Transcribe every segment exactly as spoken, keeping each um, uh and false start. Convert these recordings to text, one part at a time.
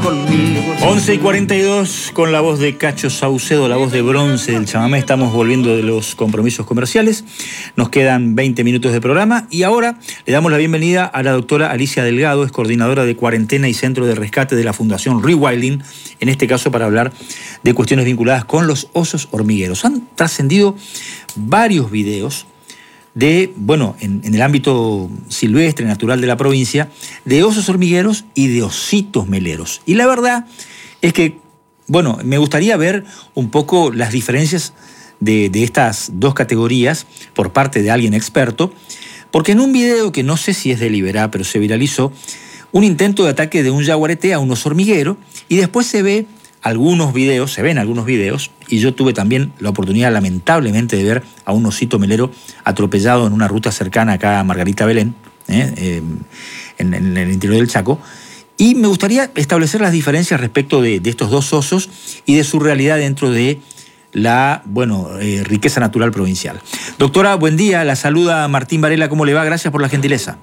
conmigo. once y cuarenta y dos, con la voz de Cacho Saucedo, la voz de bronce del chamamé. Estamos volviendo de los compromisos comerciales. Nos quedan veinte minutos de programa y ahora le damos la bienvenida a la doctora Alicia Delgado, es coordinadora de cuarentena y centro de rescate de la Fundación Rewilding, en este caso para hablar de cuestiones vinculadas con los osos hormigueros. Han trascendido varios videos de, bueno, en, en el ámbito silvestre, natural de la provincia, de osos hormigueros y de ositos meleros. Y la verdad es que, bueno, me gustaría ver un poco las diferencias de, de estas dos categorías por parte de alguien experto, porque en un video que no sé si es de Liberá, pero se viralizó, un intento de ataque de un yaguareté a un oso hormiguero, y después se ve algunos videos, se ven algunos videos, y yo tuve también la oportunidad, lamentablemente, de ver a un osito melero atropellado en una ruta cercana acá a Margarita Belén, ¿eh? Eh, en, en el interior del Chaco. Y me gustaría establecer las diferencias respecto de, de estos dos osos y de su realidad dentro de la, bueno, eh, riqueza natural provincial. Doctora, buen día, la saluda Martín Varela, ¿cómo le va? Gracias por la gentileza.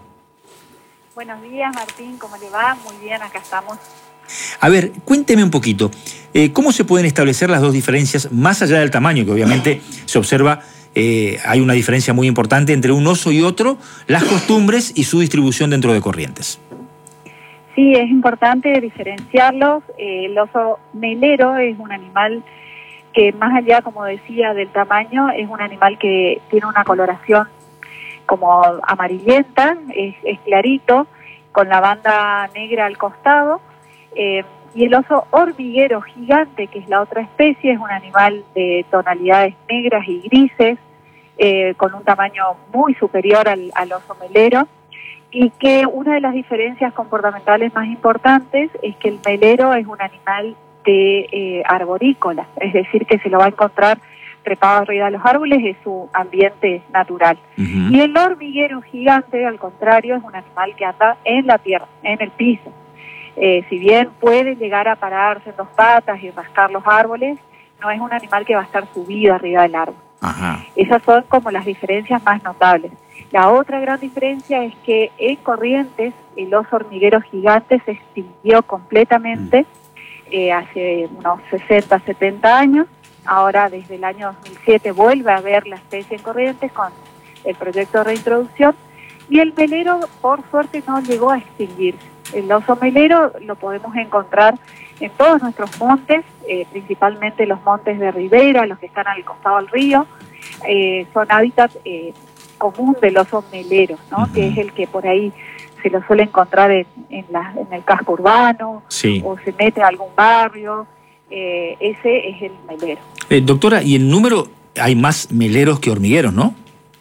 Buenos días, Martín, ¿cómo le va? Muy bien, acá estamos. A ver, cuénteme un poquito, eh, ¿cómo se pueden establecer las dos diferencias, más allá del tamaño, que obviamente se observa, eh, hay una diferencia muy importante entre un oso y otro, las costumbres y su distribución dentro de Corrientes? Sí, es importante diferenciarlos. Eh, el oso melero es un animal que, más allá, como decía, del tamaño, es un animal que tiene una coloración como amarillenta, es, es clarito, con la banda negra al costado. Eh, y el oso hormiguero gigante, que es la otra especie, es un animal de tonalidades negras y grises, eh, con un tamaño muy superior al, al oso melero, y que una de las diferencias comportamentales más importantes es que el melero es un animal de eh, arborícola, es decir, que se lo va a encontrar trepado arriba de los árboles, es su ambiente natural. Uh-huh. Y el hormiguero gigante, al contrario, es un animal que anda en la tierra, en el piso. Eh, si bien puede llegar a pararse en dos patas y rascar los árboles, no es un animal que va a estar subido arriba del árbol. Ajá. Esas son como las diferencias más notables. La otra gran diferencia es que en Corrientes el oso hormiguero gigante se extinguió completamente mm. eh, hace unos sesenta, setenta años. Ahora, desde el año dos mil siete, vuelve a haber la especie en Corrientes con el proyecto de reintroducción. Y el melero, por suerte, no llegó a extinguirse. El oso melero lo podemos encontrar en todos nuestros montes, eh, principalmente los montes de ribera, los que están al costado del río. Eh, son hábitat eh, común del oso melero, ¿no? Uh-huh. Que es el que por ahí se lo suele encontrar en, en, la, en el casco urbano, sí. O se mete a algún barrio. Eh, ese es el melero. Eh, doctora, ¿y en número hay más meleros que hormigueros, no?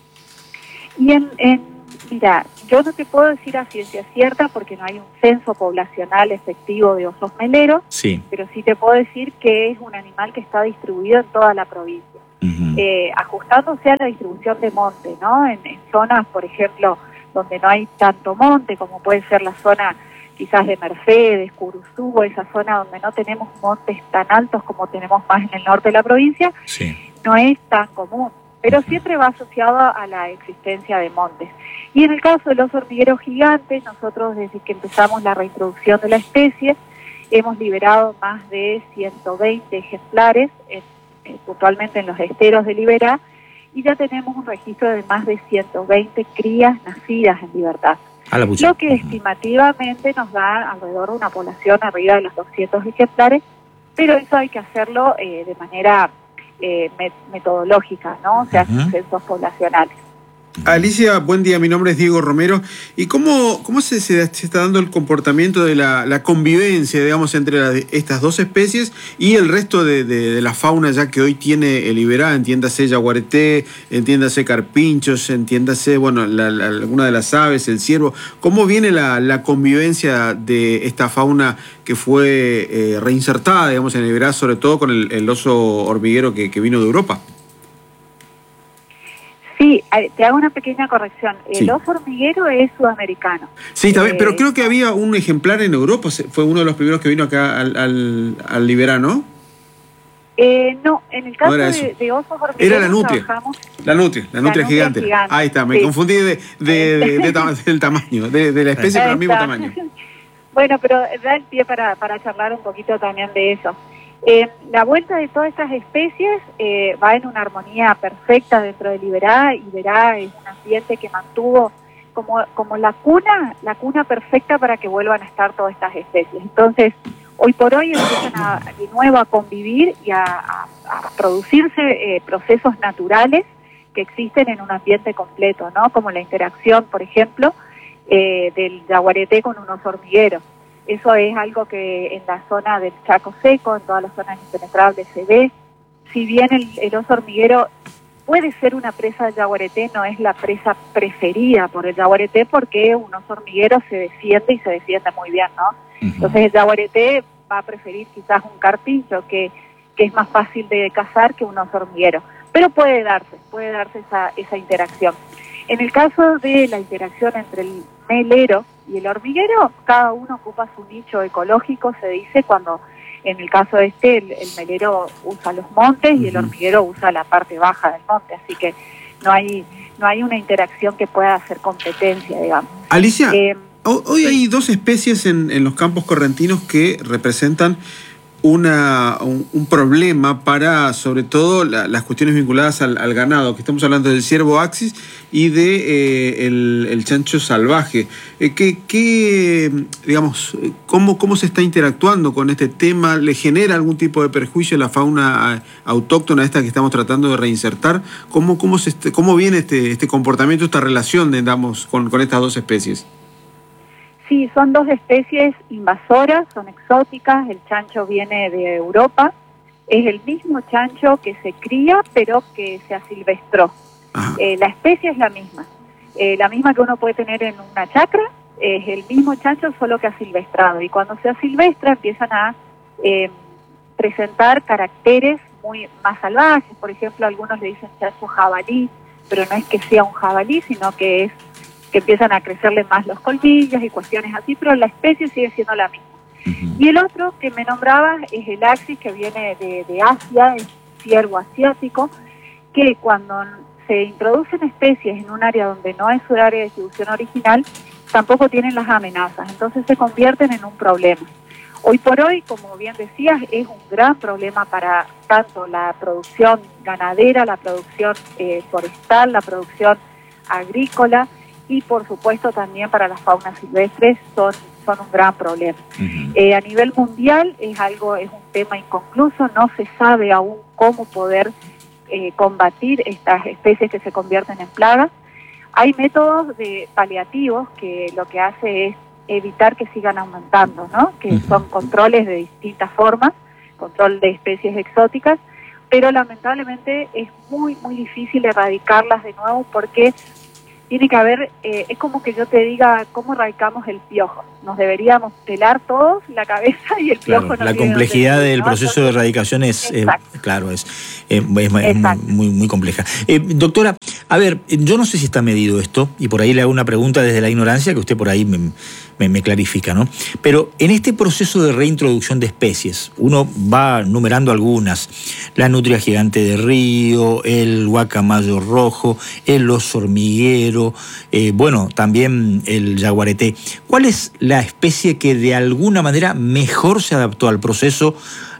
Y en, en, mira, yo no te puedo decir a ciencia cierta porque no hay un censo poblacional efectivo de osos meleros, sí. Pero sí te puedo decir que es un animal que está distribuido en toda la provincia, uh-huh. eh, ajustándose a la distribución de monte, ¿no? En, en zonas, por ejemplo, donde no hay tanto monte, como puede ser la zona quizás de Mercedes, Curuzú, esa zona donde no tenemos montes tan altos como tenemos más en el norte de la provincia, sí. No es tan común, pero siempre va asociado a la existencia de montes. Y en el caso del oso hormiguero gigante, nosotros desde que empezamos la reintroducción de la especie, hemos liberado más de ciento veinte ejemplares, en, eh, puntualmente en los esteros de Liberá, y ya tenemos un registro de más de ciento veinte crías nacidas en libertad. Lo que estimativamente nos da alrededor de una población arriba de los doscientos ejemplares, pero eso hay que hacerlo eh, de manera eh, met metodológica, ¿no? O sea, uh-huh. censos poblacionales. Alicia, buen día, mi nombre es Diego Romero. ¿Y cómo, cómo se, se está dando el comportamiento de la, la convivencia, digamos, entre la, estas dos especies y el resto de, de, de la fauna ya que hoy tiene el Liberá? Entiéndase yaguareté, entiéndase carpinchos, entiéndase, bueno, la, la, alguna de las aves, el ciervo. ¿Cómo viene la, la convivencia de esta fauna que fue eh, reinsertada, digamos, en el Liberá, sobre todo con el, el oso hormiguero que, que vino de Europa? Sí, te hago una pequeña corrección. El sí. oso hormiguero es sudamericano. Sí, está bien, eh, pero creo que había un ejemplar en Europa, fue uno de los primeros que vino acá al, al, al Liberá, ¿no? Eh, no, en el caso no de, de osos hormigueros era la nutria, trabajamos... la nutria, la nutria, la gigante. nutria gigante. Ahí está, me sí. confundí de, de, de, de, del tamaño, de, de la especie, pero al mismo tamaño. Bueno, pero da el pie para, para charlar un poquito también de eso. Eh, la vuelta de todas estas especies eh, va en una armonía perfecta dentro de Iberá. Iberá es un ambiente que mantuvo como, como la cuna, la cuna perfecta para que vuelvan a estar todas estas especies. Entonces, hoy por hoy empiezan a, de nuevo a convivir y a, a, a producirse eh, procesos naturales que existen en un ambiente completo, ¿no? Como la interacción, por ejemplo, eh, del yaguareté con un oso hormiguero. Eso es algo que en la zona del Chaco Seco, en todas las zonas impenetrables se ve. Si bien el, el oso hormiguero puede ser una presa del yaguareté, no es la presa preferida por el yaguareté porque un oso hormiguero se defiende y se defiende muy bien, ¿no? Uh-huh. Entonces el yaguareté va a preferir quizás un carpincho que, que es más fácil de cazar que un oso hormiguero. Pero puede darse, puede darse esa, esa interacción. En el caso de la interacción entre el melero y el hormiguero, cada uno ocupa su nicho ecológico, se dice, cuando en el caso de este, el, el melero usa los montes y el hormiguero usa la parte baja del monte, así que no hay no hay una interacción que pueda hacer competencia, digamos. Alicia, eh, hoy hay dos especies en, en los campos correntinos que representan Una, un, un problema para, sobre todo, la, las cuestiones vinculadas al, al ganado, que estamos hablando del ciervo axis y de eh, el, el chancho salvaje. Eh, ¿qué, qué, digamos, cómo, cómo se está interactuando con este tema? ¿Le genera algún tipo de perjuicio a la fauna autóctona esta que estamos tratando de reinsertar? ¿Cómo, cómo, se, cómo viene este, este comportamiento, esta relación, digamos, con, con estas dos especies? Sí, son dos especies invasoras, son exóticas. El chancho viene de Europa. Es el mismo chancho que se cría, pero que se asilvestró. Eh, la especie es la misma. Eh, la misma que uno puede tener en una chacra, es el mismo chancho, solo que asilvestrado. Y cuando se asilvestra empiezan a eh, presentar caracteres muy más salvajes. Por ejemplo, algunos le dicen chancho jabalí, pero no es que sea un jabalí, sino que es que empiezan a crecerle más los colmillos y cuestiones así, pero la especie sigue siendo la misma. Uh-huh. Y el otro que me nombrabas es el axis, que viene de, de Asia, es ciervo asiático, que cuando se introducen especies en un área donde no es su área de distribución original, tampoco tienen las amenazas, entonces se convierten en un problema. Hoy por hoy, como bien decías, es un gran problema para tanto la producción ganadera, la producción eh, forestal, la producción agrícola, y por supuesto también para las faunas silvestres son, son un gran problema. Uh-huh. Eh, a nivel mundial es algo, es un tema inconcluso, no se sabe aún cómo poder eh, combatir estas especies que se convierten en plagas. Hay métodos de paliativos que lo que hace es evitar que sigan aumentando, ¿no? Que uh-huh. son controles de distintas formas, control de especies exóticas, pero lamentablemente es muy, muy difícil erradicarlas de nuevo porque tiene que haber, eh, es como que yo te diga cómo erradicamos el piojo. Nos deberíamos pelar todos la cabeza y el claro, piojo no la complejidad del ¿no? proceso de erradicación es, eh, claro, es, eh, es, es muy, muy compleja. Eh, doctora, a ver, yo no sé si está medido esto, y por ahí le hago una pregunta desde la ignorancia que usted por ahí me, me, me clarifica, ¿no? Pero en este proceso de reintroducción de especies, uno va numerando algunas, la nutria gigante de río, el guacamayo rojo, el oso hormiguero, eh, bueno, también el yaguareté. ¿Cuál es la especie que de alguna manera mejor se adaptó al proceso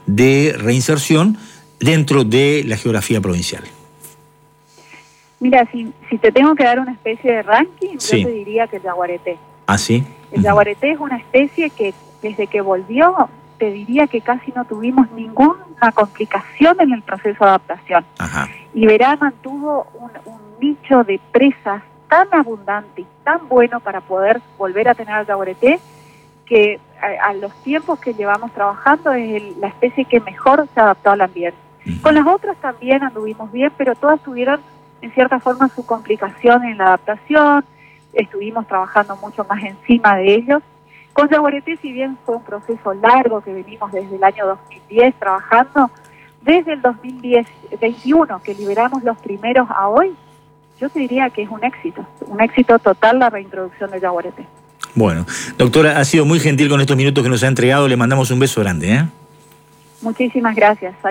de reinserción dentro de la geografía provincial? Mira, si, si te tengo que dar una especie de ranking, sí. yo te diría que el yaguareté. ¿Ah, sí? El yaguareté es una especie que desde que volvió, te diría que casi no tuvimos ninguna complicación en el proceso de adaptación. Ajá. Iberá mantuvo un, un nicho de presas tan abundante y tan bueno para poder volver a tener al yaguareté, que a, a los tiempos que llevamos trabajando es el, la especie que mejor se adaptó al ambiente. Uh-huh. Con las otras también anduvimos bien, pero todas tuvieron en cierta forma su complicación en la adaptación, estuvimos trabajando mucho más encima de ellos. Con yaguareté, si bien fue un proceso largo que venimos desde el año dos mil diez trabajando, desde el dos mil veintiuno que liberamos los primeros a hoy, yo te diría que es un éxito, un éxito total la reintroducción del yaguareté. Bueno, doctora, ha sido muy gentil con estos minutos que nos ha entregado, le mandamos un beso grande, ¿eh? Muchísimas gracias, saludos.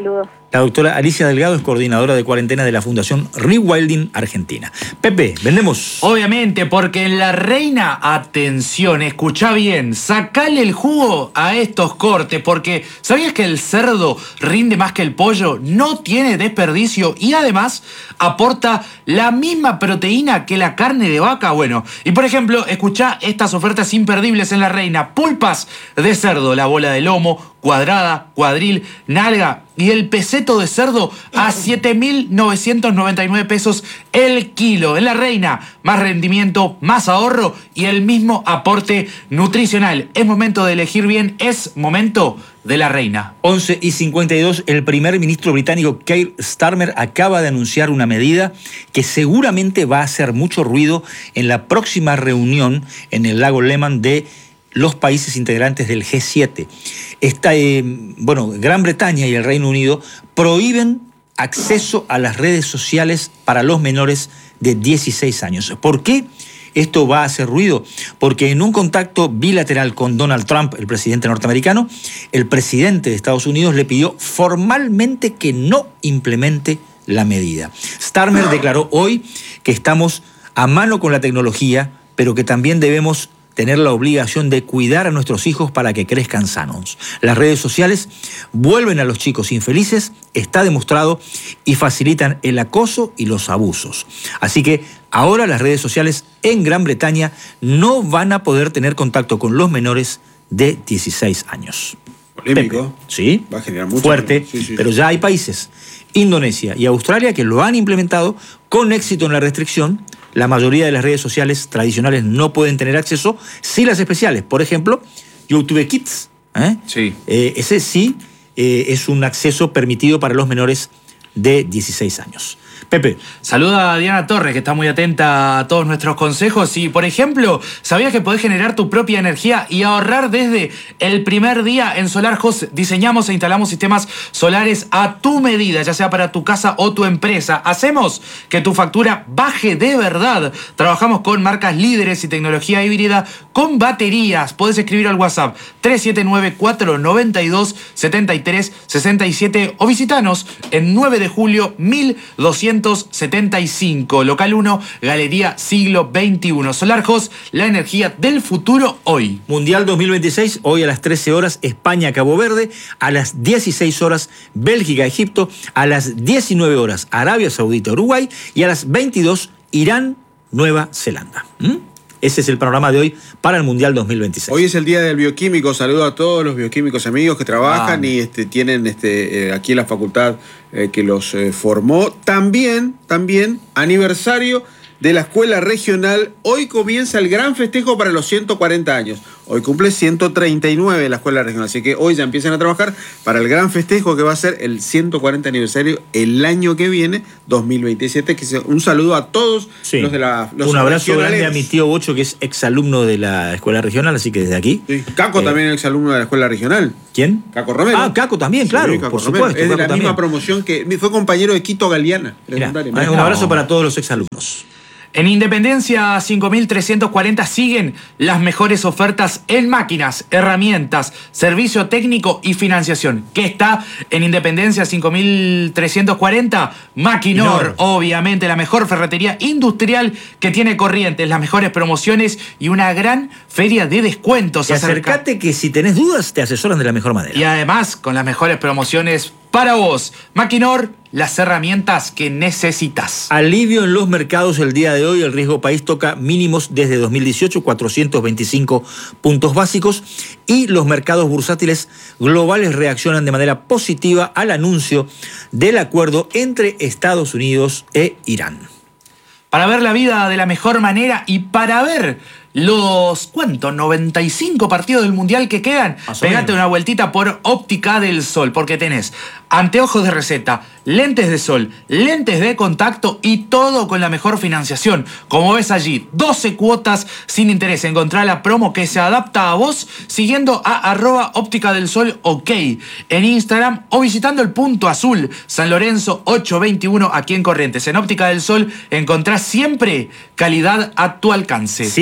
La doctora Alicia Delgado es coordinadora de cuarentena de la Fundación Rewilding Argentina. Pepe, vendemos. Obviamente, porque en La Reina, atención, escuchá bien, sacale el jugo a estos cortes, porque ¿sabías que el cerdo rinde más que el pollo? No tiene desperdicio y además aporta la misma proteína que la carne de vaca. Bueno, y por ejemplo, escuchá estas ofertas imperdibles en La Reina. Pulpas de cerdo, la bola de lomo, cuadrada, cuadril, nalga y el peseto de cerdo a siete mil novecientos noventa y nueve pesos el kilo. En La Reina, más rendimiento, más ahorro y el mismo aporte nutricional. Es momento de elegir bien, es momento de La Reina. once y cincuenta y dos, el primer ministro británico Keir Starmer acaba de anunciar una medida que seguramente va a hacer mucho ruido en la próxima reunión en el lago Lehmann de los países integrantes del G siete. Esta, eh, bueno, Gran Bretaña y el Reino Unido prohíben acceso a las redes sociales para los menores de dieciséis años. ¿Por qué esto va a hacer ruido? Porque en un contacto bilateral con Donald Trump, el presidente norteamericano, el presidente de Estados Unidos le pidió formalmente que no implemente la medida. Starmer declaró hoy que estamos a mano con la tecnología, pero que también debemos tener la obligación de cuidar a nuestros hijos para que crezcan sanos. Las redes sociales vuelven a los chicos infelices, está demostrado, y facilitan el acoso y los abusos. Así que ahora las redes sociales en Gran Bretaña no van a poder tener contacto con los menores de dieciséis años. Polémico. Pepe, sí, va a generar mucho. fuerte, sí, sí. Pero ya hay países, Indonesia y Australia, que lo han implementado con éxito en la restricción. La mayoría de las redes sociales tradicionales no pueden tener acceso, sí las especiales. Por ejemplo, YouTube Kids, ¿eh? Sí. Eh, ese sí eh, es un acceso permitido para los menores de dieciséis años. Pepe. Saluda a Diana Torres, que está muy atenta a todos nuestros consejos. Y, por ejemplo, ¿sabías que podés generar tu propia energía y ahorrar desde el primer día? En SolarHost diseñamos e instalamos sistemas solares a tu medida, ya sea para tu casa o tu empresa. Hacemos que tu factura baje de verdad. Trabajamos con marcas líderes y tecnología híbrida con baterías. Podés escribir al WhatsApp tres siete nueve, cuatro nueve dos, siete tres seis siete o visitanos en nueve de julio mil doscientos setenta y cinco, local uno, Galería Siglo veintiuno. SolarHost, la energía del futuro hoy. Mundial dos mil veintiséis, hoy a las trece horas, España-Cabo Verde, a las dieciséis horas, Bélgica-Egipto, a las diecinueve horas, Arabia Saudita-Uruguay y a las veintidós, Irán-Nueva Zelanda. ¿Mm? Ese es el panorama de hoy para el Mundial dos mil veintiséis. Hoy es el Día del Bioquímico. Saludo a todos los bioquímicos amigos que trabajan ah. y este, tienen este, eh, aquí en la facultad eh, que los eh, formó. También, también, aniversario de la Escuela Regional. Hoy comienza el gran festejo para los ciento cuarenta años. Hoy cumple ciento treinta y nueve la Escuela Regional, así que hoy ya empiezan a trabajar para el gran festejo que va a ser el ciento cuarenta aniversario el año que viene, dos mil veintisiete. Que sea un saludo a todos sí. los de la los Un abrazo grande a mi tío Bocho, que es exalumno de la Escuela Regional, así que desde aquí. Sí. Caco eh, también es exalumno de la Escuela Regional. ¿Quién? Caco Romero. Ah, Caco también, claro, sí, Caco por Romero. supuesto. Es de Caco la también. misma promoción que fue compañero de Quito Galeana. Mirá, un abrazo para todos los exalumnos. En Independencia cinco mil trescientos cuarenta siguen las mejores ofertas en máquinas, herramientas, servicio técnico y financiación. ¿Qué está en Independencia cinco mil trescientos cuarenta? Maquinor, Minor. Obviamente la mejor ferretería industrial que tiene Corrientes, las mejores promociones y una gran feria de descuentos. Y acércate que si tenés dudas te asesoran de la mejor manera. Y además con las mejores promociones para vos. Maquinor, las herramientas que necesitas. Alivio en los mercados el día de hoy. El riesgo país toca mínimos desde dos mil dieciocho, cuatrocientos veinticinco puntos básicos. Y los mercados bursátiles globales reaccionan de manera positiva al anuncio del acuerdo entre Estados Unidos e Irán. Para ver la vida de la mejor manera y para ver los, ¿cuánto? noventa y cinco partidos del Mundial que quedan. Pegate una vueltita por Óptica del Sol, porque tenés anteojos de receta, lentes de sol, lentes de contacto y todo con la mejor financiación. Como ves allí, doce cuotas sin interés. Encontrá la promo que se adapta a vos siguiendo a arroba Óptica del Sol OK en Instagram o visitando el Punto Azul San Lorenzo ochocientos veintiuno aquí en Corrientes. En Óptica del Sol encontrás siempre calidad a tu alcance. Siguen las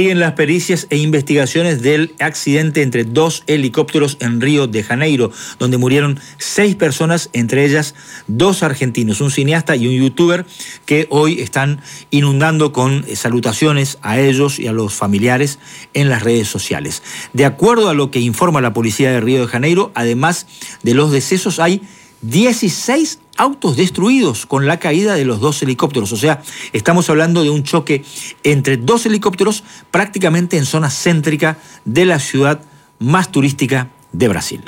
pericias e investigaciones del accidente entre dos helicópteros en Río de Janeiro, donde murieron seis personas, entre ellas dos argentinos, un cineasta y un youtuber, que hoy están inundando con salutaciones a ellos y a los familiares en las redes sociales. De acuerdo a lo que informa la policía de Río de Janeiro, además de los decesos, hay dieciséis autos destruidos con la caída de los dos helicópteros. O sea, estamos hablando de un choque entre dos helicópteros prácticamente en zona céntrica de la ciudad más turística de Brasil.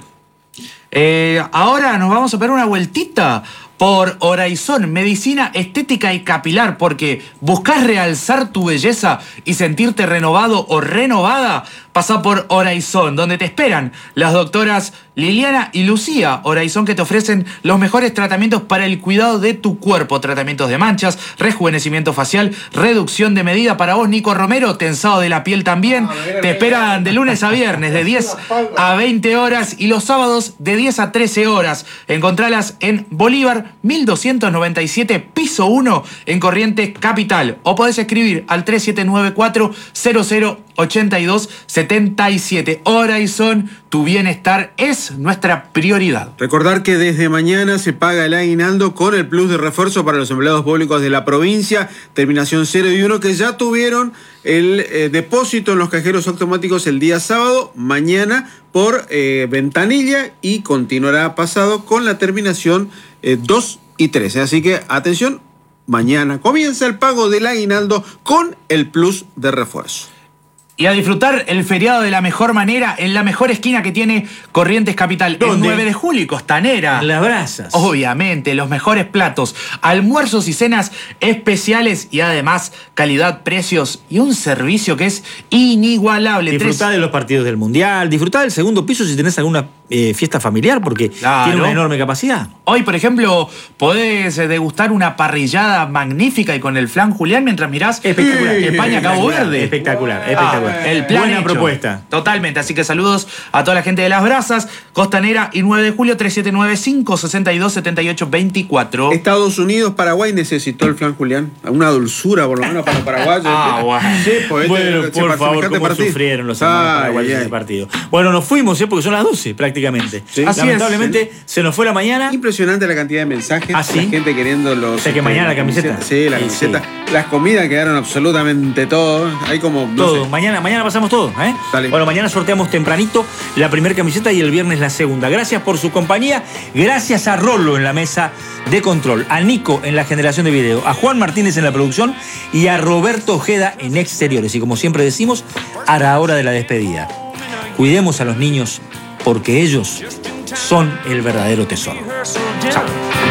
Eh, ahora nos vamos a pegar una vueltita por Horizon, medicina estética y capilar, porque buscas realzar tu belleza y sentirte renovado o renovada. Pasa por Horizon, donde te esperan las doctoras Liliana y Lucía. Horizon, que te ofrecen los mejores tratamientos para el cuidado de tu cuerpo. Tratamientos de manchas, rejuvenecimiento facial, reducción de medida para vos, Nico Romero, tensado de la piel también. Te esperan de lunes a viernes de diez a veinte horas y los sábados de diez a trece horas. Encontralas en Bolívar mil doscientos noventa y siete, piso uno, en Corrientes Capital. O podés escribir al tres siete nueve cuatro cero cero ocho dos siete siete. Horizon, tu bienestar es nuestra prioridad. Recordar que desde mañana se paga el aguinaldo con el plus de refuerzo para los empleados públicos de la provincia, terminación cero y uno, que ya tuvieron el eh, depósito en los cajeros automáticos el día sábado, mañana por eh, ventanilla, y continuará pasado con la terminación eh, dos y tres. Así que atención, mañana comienza el pago del aguinaldo con el plus de refuerzo. Y a disfrutar el feriado de la mejor manera en la mejor esquina que tiene Corrientes Capital. ¿Dónde? El nueve de julio, Costanera. En Las Brasas. Obviamente, los mejores platos, almuerzos y cenas especiales y además calidad, precios y un servicio que es inigualable. Disfrutá Tres... de los partidos del Mundial, disfrutá del segundo piso si tenés alguna eh, fiesta familiar, porque Claro. tiene una enorme capacidad. Hoy, por ejemplo, podés degustar una parrillada magnífica y con el flan Julián mientras mirás Espectacular. España-Cabo Verde. Espectacular, Ah, espectacular. el plan Buena hecho. propuesta. Totalmente, así que saludos a toda la gente de Las Brasas, Costanera y nueve de julio, tres siete nueve cinco seis dos siete ocho dos cuatro. Estados Unidos, Paraguay necesitó el flan Julián. Una dulzura, por lo menos, para los paraguayos. Ah, bueno. Sí, pues, Bueno, este- por este favor, semejante cómo partido. sufrieron los hermanos Ay, paraguayos ay, en ay. ese partido. Bueno, nos fuimos, ¿eh? Porque son las doce prácticamente. Sí. Así Lamentablemente se nos fue la mañana. Impresionante la cantidad de mensajes. ¿Ah, sí? La gente queriendo los. O sea que mañana la camiseta. Sí, la Sí, camiseta. Las comidas quedaron absolutamente todo. Hay como. No Todo, sé. mañana, mañana pasamos todo, ¿eh? Dale. Bueno, mañana sorteamos tempranito la primera camiseta y el viernes la segunda. Gracias por su compañía, gracias a Rolo en la mesa de control, a Nico en la generación de video, a Juan Martínez en la producción y a Roberto Ojeda en exteriores. Y como siempre decimos, a la hora de la despedida, cuidemos a los niños porque ellos son el verdadero tesoro. Chao.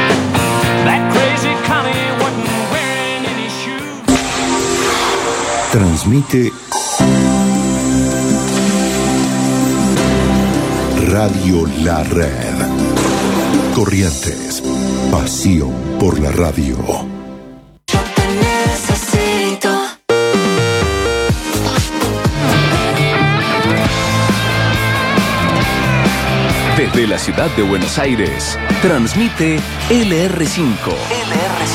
Transmite Radio La Red. Corrientes, pasión por la radio. Yo te necesito. Desde la ciudad de Buenos Aires, transmite L R cinco. L R cinco.